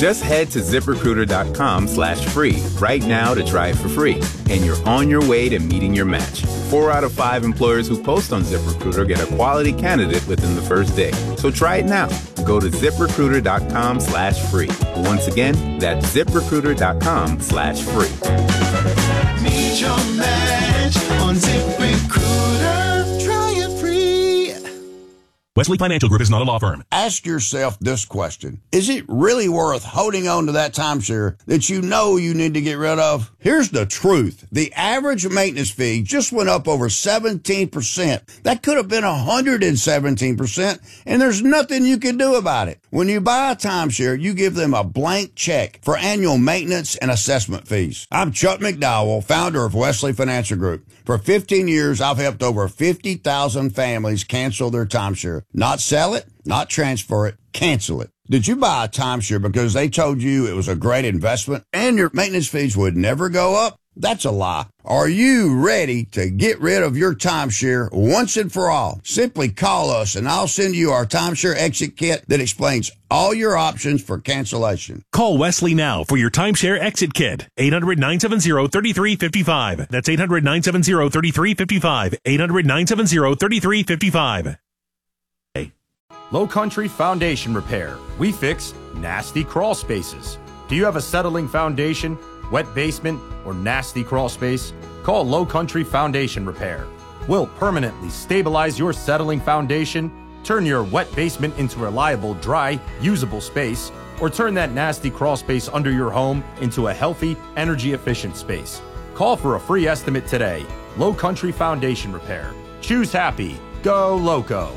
Just head to ZipRecruiter.com/free right now to try it for free, and you're on your way to meeting your match. 4 out of 5 employers who post on ZipRecruiter get a quality candidate within the first day. So try it now. Go to ZipRecruiter.com/free. Once again, that's ZipRecruiter.com/free. Meet your match on ZipRecruiter. Try it free. Wesley Financial Group is not a law firm. Ask yourself this question. Is it really worth holding on to that timeshare that you know you need to get rid of? Here's the truth. The average maintenance fee just went up over 17%. That could have been 117%, and there's nothing you can do about it. When you buy a timeshare, you give them a blank check for annual maintenance and assessment fees. I'm Chuck McDowell, founder of Wesley Financial Group. For 15 years, I've helped over 50,000 families cancel their timeshare. Not sell it, not transfer it, cancel it. Did you buy a timeshare because they told you it was a great investment and your maintenance fees would never go up? That's a lie. Are you ready to get rid of your timeshare once and for all? Simply call us and I'll send you our timeshare exit kit that explains all your options for cancellation. Call Wesley now for your timeshare exit kit. 800-970-3355. That's 800-970-3355. 800-970-3355. Low Country Foundation Repair. We fix nasty crawl spaces. Do you have a settling foundation, wet basement, or nasty crawl space? Call Low Country Foundation Repair. We'll permanently stabilize your settling foundation, turn your wet basement into a reliable, dry, usable space, or turn that nasty crawl space under your home into a healthy, energy-efficient space. Call for a free estimate today. Low Country Foundation Repair. Choose happy. Go Loco.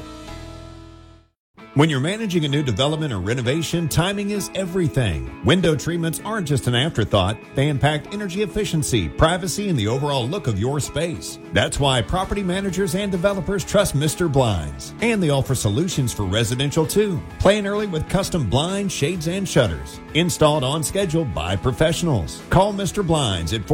When you're managing a new development or renovation, timing is everything. Window treatments aren't just an afterthought. They impact energy efficiency, privacy, and the overall look of your space. That's why property managers and developers trust Mr. Blinds. And they offer solutions for residential too. Plan early with custom blinds, shades, and shutters. Installed on schedule by professionals. Call Mr. Blinds at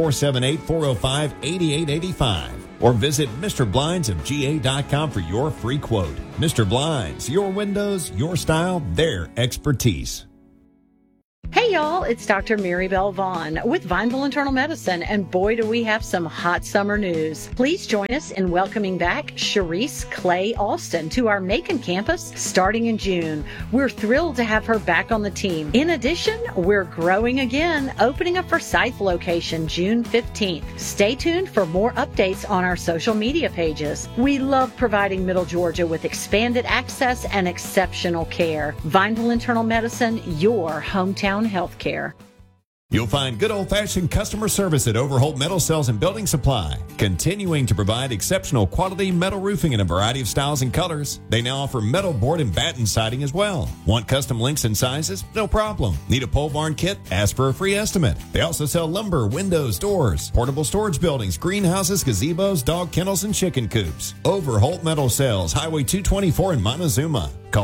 478-405-8885. Or visit MrBlindsofGA.com for your free quote. Mr. Blinds, your windows, your style, their expertise. Hey y'all, it's Dr. Maribel Vaughn with Vineville Internal Medicine, and boy do we have some hot summer news. Please join us in welcoming back Sharice Clay Alston to our Macon campus starting in June. We're thrilled to have her back on the team. In addition, we're growing again, opening a Forsyth location June 15th. Stay tuned for more updates on our social media pages. We love providing Middle Georgia with expanded access and exceptional care. Vineville Internal Medicine, your hometown healthcare. You'll find good old-fashioned customer service at Overholt Metal Cells and Building Supply, continuing to provide exceptional quality metal roofing in a variety of styles and colors. They now offer metal board and batten siding as well. Want custom lengths and sizes? No problem. Need a pole barn kit? Ask for a free estimate. They also sell lumber, windows, doors, portable storage buildings, greenhouses, gazebos, dog kennels, and chicken coops. Overholt Metal Cells, Highway 224 in Montezuma. Call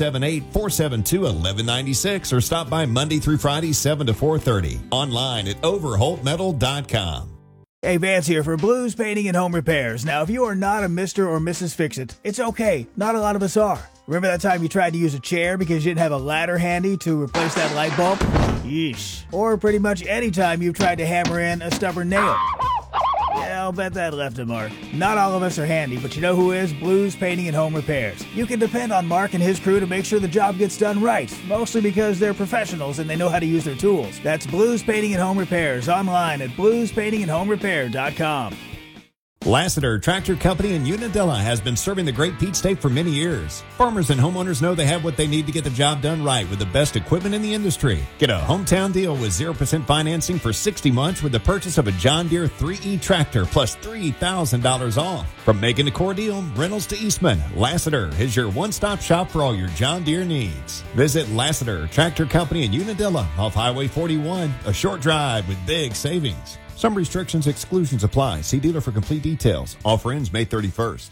478-472-1196 or stop by Monday through Friday, 7 to 4:30. Online at overholtmetal.com. Hey, Vance here for Blues Painting and Home Repairs. Now, if you are not a Mr. or Mrs. Fix-It, it's okay. Not a lot of us are. Remember that time you tried to use a chair because you didn't have a ladder handy to replace that light bulb? Yeesh. Or pretty much any time you've tried to hammer in a stubborn nail. Yeah, I'll bet that left a mark. Not all of us are handy, but you know who is? Blues Painting and Home Repairs. You can depend on Mark and his crew to make sure the job gets done right, mostly because they're professionals and they know how to use their tools. That's Blues Painting and Home Repairs, online at bluespaintingandhomerepair.com. Lassiter Tractor Company in Unadilla has been serving the Great Peach State for many years. Farmers and homeowners know they have what they need to get the job done right with the best equipment in the industry. Get a hometown deal with 0% financing for 60 months with the purchase of a John Deere 3E tractor plus $3,000 off. From Macon to Cordele, Reynolds to Eastman, Lassiter is your one-stop shop for all your John Deere needs. Visit Lassiter Tractor Company in Unadilla off Highway 41, a short drive with big savings. Some restrictions, exclusions apply. See dealer for complete details. Offer ends May 31st.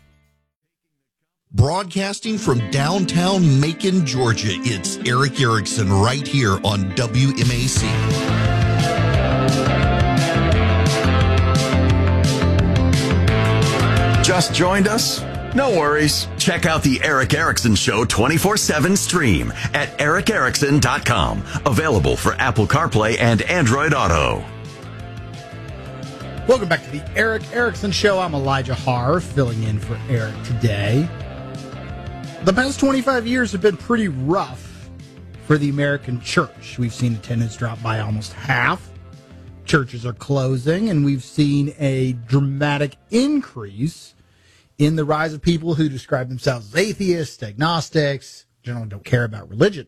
Broadcasting from downtown Macon, Georgia, it's Eric Erickson right here on WMAC. Just joined us? No worries. Check out the Eric Erickson Show 24/7 stream at ericerickson.com. Available for Apple CarPlay and Android Auto. Welcome back to the Eric Erickson Show. I'm Elijah Harr, filling in for Eric today. The past 25 years have been pretty rough for the American church. We've seen attendance drop by almost half. Churches are closing, and we've seen a dramatic increase in the rise of people who describe themselves as atheists, agnostics, generally don't care about religion.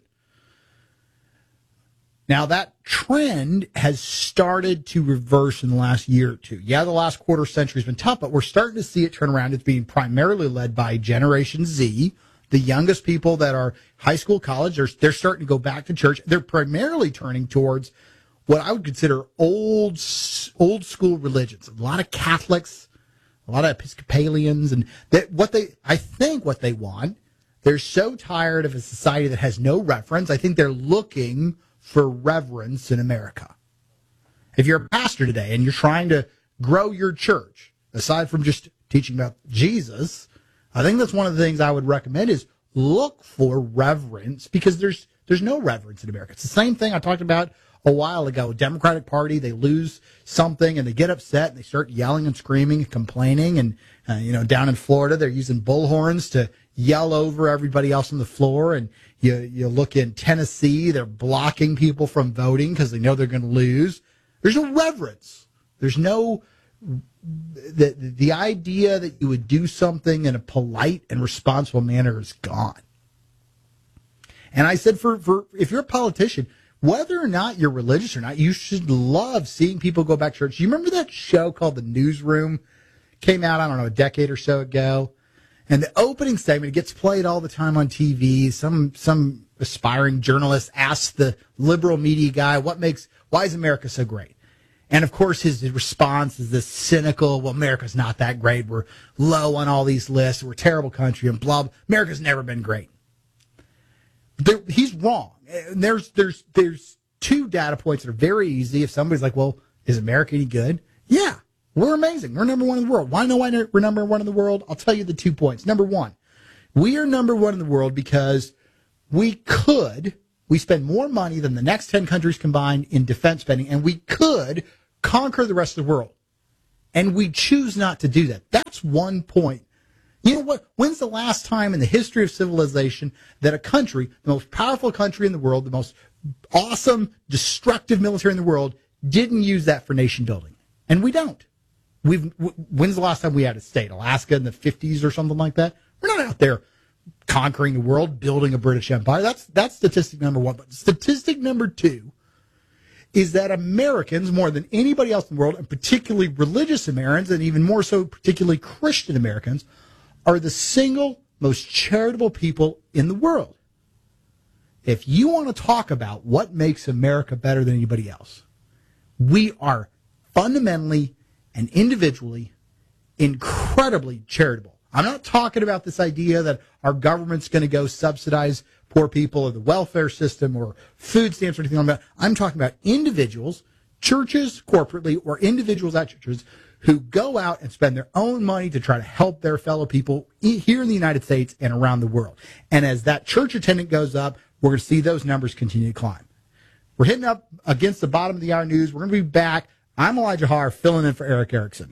Now, that trend has started to reverse in the last year or two. Yeah, the last quarter century has been tough, but we're starting to see it turn around. It's being primarily led by Generation Z, the youngest people that are high school, college. They're starting to go back to church. They're primarily turning towards what I would consider old school religions. A lot of Catholics, a lot of Episcopalians, and I think what they want, they're so tired of a society that has no reverence. I think they're looking for reverence in America. If you're a pastor today and you're trying to grow your church, aside from just teaching about Jesus, I think that's one of the things I would recommend is look for reverence, because there's no reverence in America. It's the same thing I talked about a while ago. Democratic Party, they lose something and they get upset and they start yelling and screaming and complaining. And, down in Florida, they're using bullhorns to yell over everybody else on the floor. And you look in Tennessee, they're blocking people from voting because they know they're going to lose. There's no reverence. There's no, the idea that you would do something in a polite and responsible manner is gone. And I said, for if you're a politician, whether or not you're religious or not, you should love seeing people go back to church. You remember that show called The Newsroom? Came out, I don't know, a decade or so ago. And the opening segment, it gets played all the time on TV. Some aspiring journalist asks the liberal media guy, why is America so great? And of course, his response is this cynical, well, America's not that great. We're low on all these lists. We're a terrible country and blah, blah. America's never been great. He's wrong. There's two data points that are very easy. If somebody's like, well, is America any good? Yeah, we're amazing. We're number one in the world. Why know we're number one in the world? I'll tell you the 2 points. Number one, we are number one in the world because we spend more money than the next 10 countries combined in defense spending, and we could conquer the rest of the world. And we choose not to do that. That's 1 point. You know what? When's the last time in the history of civilization that a country, the most powerful country in the world, the most awesome, destructive military in the world, didn't use that for nation building? And we don't. When's the last time we had a state? Alaska in the 50s or something like that? We're not out there conquering the world, building a British empire. That's statistic number one. But statistic number two is that Americans, more than anybody else in the world, and particularly religious Americans, and even more so particularly Christian Americans, are the single most charitable people in the world. If you want to talk about what makes America better than anybody else, we are fundamentally and individually incredibly charitable. I'm not talking about this idea that our government's going to go subsidize poor people or the welfare system or food stamps or anything like that. I'm talking about individuals, churches corporately, or individuals at churches who go out and spend their own money to try to help their fellow people here in the United States and around the world. And as that church attendance goes up, we're going to see those numbers continue to climb. We're hitting up against the bottom of the hour news. We're going to be back. I'm Elijah Harr, filling in for Eric Erickson.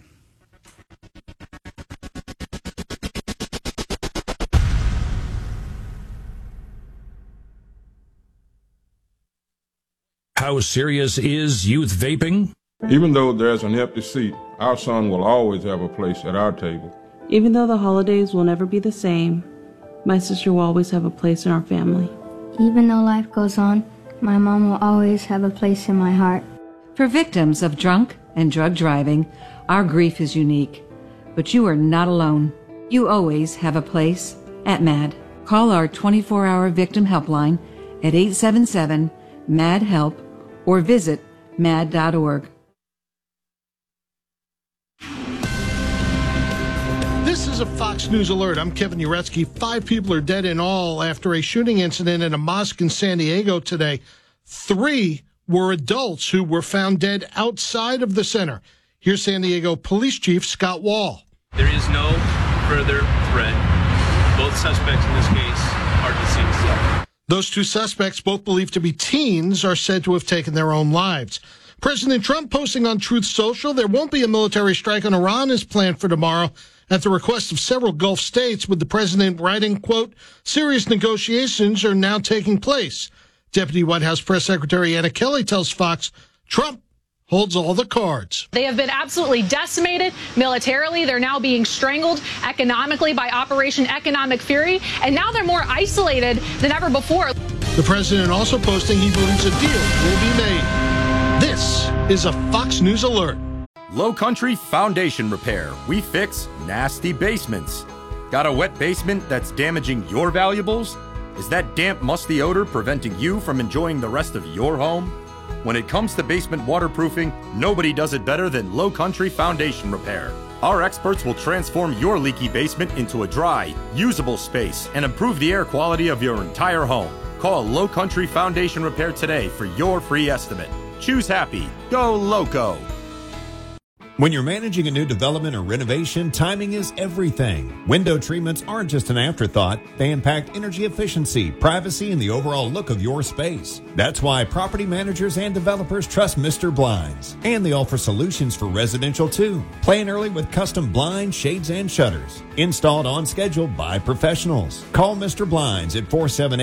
How serious is youth vaping? Even though there's an empty seat, our son will always have a place at our table. Even though the holidays will never be the same, my sister will always have a place in our family. Even though life goes on, my mom will always have a place in my heart. For victims of drunk and drug driving, our grief is unique. But you are not alone. You always have a place at MAD. Call our 24-hour victim helpline at 877-MAD-HELP or visit mad.org. This is a Fox News alert. I'm Kevin Uretsky. 5 people are dead in all after a shooting incident in a mosque in San Diego today. 3 were adults who were found dead outside of the center. Here's San Diego Police Chief Scott Wall. There is no further threat Both suspects in this case are deceased. Those two suspects, both believed to be teens, are said to have taken their own lives. President Trump posting on Truth Social, there won't be a military strike on Iran as planned for tomorrow at the request of several Gulf states, with the president writing, quote, serious negotiations are now taking place. Deputy White House Press Secretary Anna Kelly tells Fox Trump holds all the cards. They have been absolutely decimated militarily. They're now being strangled economically by Operation Economic Fury, and now they're more isolated than ever before. The president also posting he believes a deal will be made. This is a Fox News alert. Low Country Foundation Repair. We fix nasty basements. Got a wet basement that's damaging your valuables? Is that damp, musty odor preventing you from enjoying the rest of your home? When it comes to basement waterproofing, nobody does it better than Low Country Foundation Repair. Our experts will transform your leaky basement into a dry, usable space and improve the air quality of your entire home. Call Low Country Foundation Repair today for your free estimate. Choose happy. Go Loco. When you're managing a new development or renovation, timing is everything. Window treatments aren't just an afterthought. They impact energy efficiency, privacy, and the overall look of your space. That's why property managers and developers trust Mr. Blinds. And they offer solutions for residential too. Plan early with custom blinds, shades, and shutters. Installed on schedule by professionals. Call Mr. Blinds at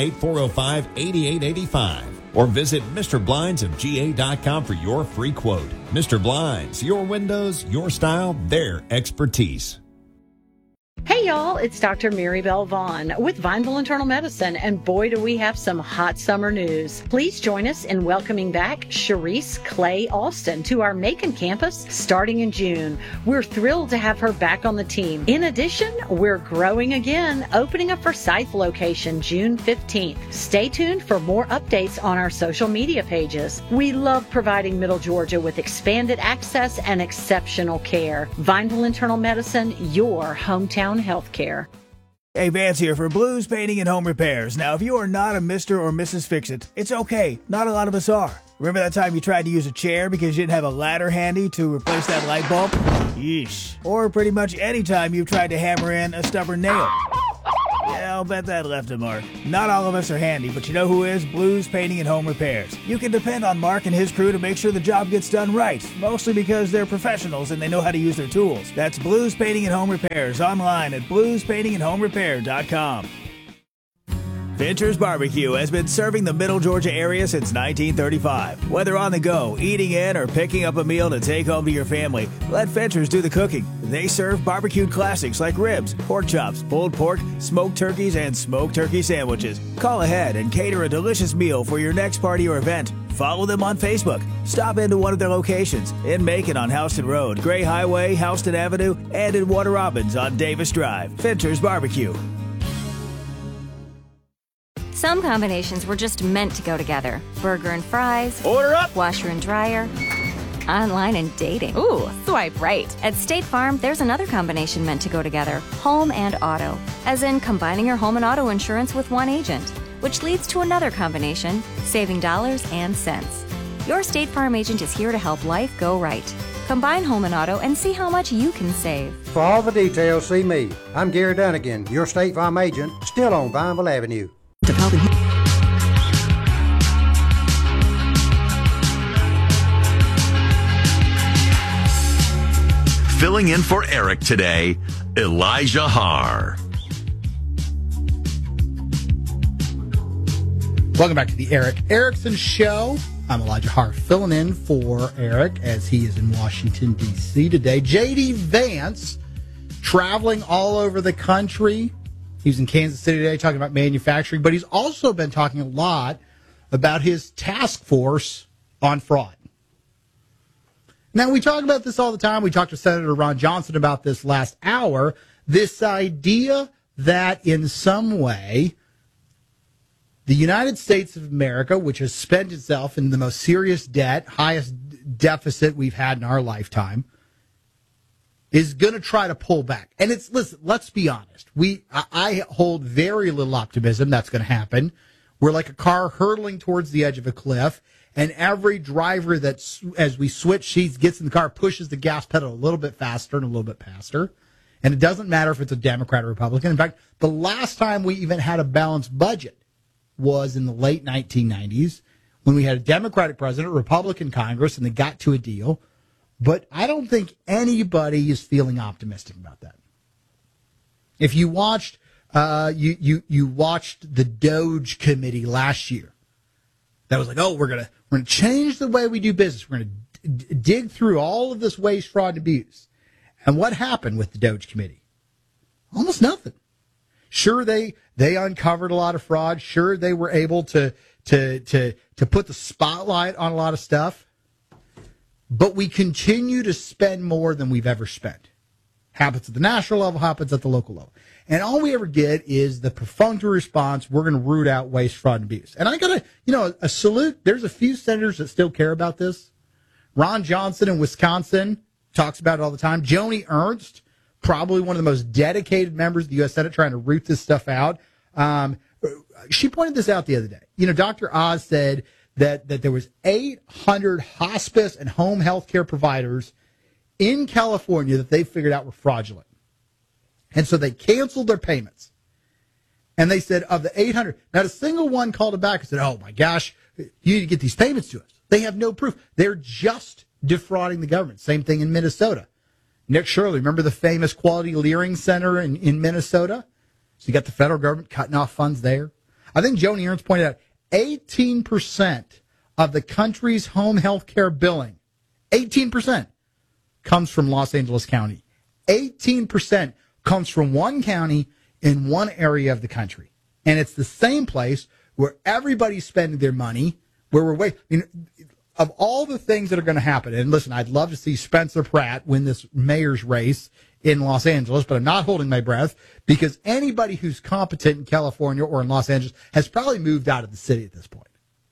478-405-8885. Or visit MrBlindsofGA.com for your free quote. Mr. Blinds, your windows, your style, their expertise. Hey y'all, it's Dr. Mary Bell Vaughn with Vineville Internal Medicine, and boy do we have some hot summer news. Please join us in welcoming back Cherise Clay Alston to our Macon campus starting in June. We're thrilled to have her back on the team. In addition, we're growing again, opening a Forsyth location June 15th. Stay tuned for more updates on our social media pages. We love providing Middle Georgia with expanded access and exceptional care. Vineville Internal Medicine, your hometown healthcare. Hey, Vance here for Blues Painting and Home Repairs. Now, if you are not a Mr. or Mrs. Fix-It, it's okay. Not a lot of us are. Remember that time you tried to use a chair because you didn't have a ladder handy to replace that light bulb? Yeesh. Or pretty much any time you've tried to hammer in a stubborn nail. Yeah, I'll bet that left a mark. Not all of us are handy, but you know who is? Blues Painting and Home Repairs. You can depend on Mark and his crew to make sure the job gets done right, mostly because they're professionals and they know how to use their tools. That's Blues Painting and Home Repairs online at bluespaintingandhomerepair.com. Fincher's Barbecue has been serving the Middle Georgia area since 1935. Whether on the go, eating in, or picking up a meal to take home to your family, let Fincher's do the cooking. They serve barbecued classics like ribs, pork chops, pulled pork, smoked turkeys, and smoked turkey sandwiches. Call ahead and cater a delicious meal for your next party or event. Follow them on Facebook. Stop into one of their locations in Macon on Houston Road, Gray Highway, Houston Avenue, and in Warner Robins on Davis Drive. Fincher's Barbecue. Some combinations were just meant to go together. Burger and fries. Order up! Washer and dryer. Online and dating. Ooh, swipe right. At State Farm, there's another combination meant to go together. Home and auto. As in combining your home and auto insurance with one agent. Which leads to another combination, saving dollars and cents. Your State Farm agent is here to help life go right. Combine home and auto and see how much you can save. For all the details, see me. I'm Gary Dunnigan, your State Farm agent, still on Vineville Avenue. Filling in for Eric today, Elijah Haar. Welcome back to the Eric Erickson Show. I'm Elijah Haar, filling in for Eric as he is in Washington, D.C. today. J.D. Vance, traveling all over the country. He was in Kansas City today talking about manufacturing, but he's also been talking a lot about his task force on fraud. Now, we talk about this all the time. We talked to Senator Ron Johnson about this last hour. This idea that in some way the United States of America, which has spent itself in the most serious debt, highest deficit we've had in our lifetime, is going to try to pull back. And listen, let's be honest. I hold very little optimism that's going to happen. We're like a car hurtling towards the edge of a cliff, and every driver as we switch seats, gets in the car, pushes the gas pedal a little bit faster and a little bit faster. And it doesn't matter if it's a Democrat or Republican. In fact, the last time we even had a balanced budget was in the late 1990s when we had a Democratic president, a Republican Congress, and they got to a deal. But I don't think anybody is feeling optimistic about that. If you watched, you watched the DOGE committee last year, that was like, oh, we're gonna change the way we do business. We're gonna dig through all of this waste, fraud, and abuse. And what happened with the DOGE committee? Almost nothing. Sure, they uncovered a lot of fraud. Sure, they were able to put the spotlight on a lot of stuff. But we continue to spend more than we've ever spent. Happens at the national level, happens at the local level. And all we ever get is the perfunctory response, we're going to root out waste, fraud, and abuse. And I got to, a salute. There's a few senators that still care about this. Ron Johnson in Wisconsin talks about it all the time. Joni Ernst, probably one of the most dedicated members of the U.S. Senate trying to root this stuff out. She pointed this out the other day. Dr. Oz said that there was 800 hospice and home health care providers in California that they figured out were fraudulent. And so they canceled their payments. And they said of the 800, not a single one called it back and said, oh my gosh, you need to get these payments to us. They have no proof. They're just defrauding the government. Same thing in Minnesota. Nick Shirley, remember the famous Quality Learning Center in Minnesota? So you got the federal government cutting off funds there. I think Joni Ernst pointed out 18% of the country's home health care billing, 18% comes from Los Angeles County. 18% comes from one county in one area of the country. And it's the same place where everybody's spending their money, where we're waiting. Of all the things that are going to happen, and listen, I'd love to see Spencer Pratt win this mayor's race in Los Angeles, but I'm not holding my breath because anybody who's competent in California or in Los Angeles has probably moved out of the city at this point.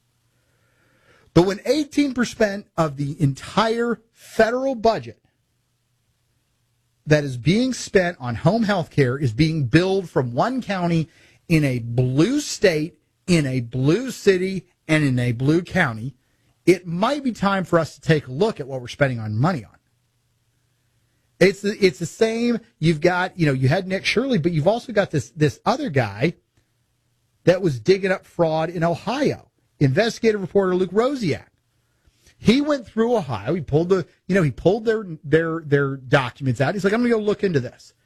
But when 18% of the entire federal budget that is being spent on home health care is being billed from one county in a blue state, in a blue city, and in a blue county, it might be time for us to take a look at what we're spending our money on. It's the same. You've got, you had Nick Shirley, but you've also got this other guy that was digging up fraud in Ohio. Investigative reporter Luke Rosiak. He went through Ohio. He pulled their documents out. He's like, I'm going to go look into this.